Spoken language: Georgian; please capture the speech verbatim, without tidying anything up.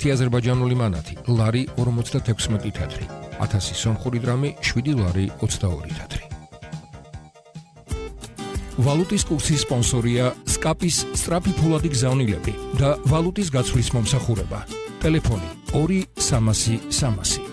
ერთი აზერბაიჯანული მანათი, ლარი ორმოცდათექვსმეტი თეთრი, ათასი სომხური დრამი, შვიდი ლარი ოცდაორი თეთრი. ვალუტის კურსის სპონსორია სკაპის სწრაფი ფულადი გზავნილები და ვალუტის გაცვლის მომსახურება. ტელეფონი ორი სამასი სამასი.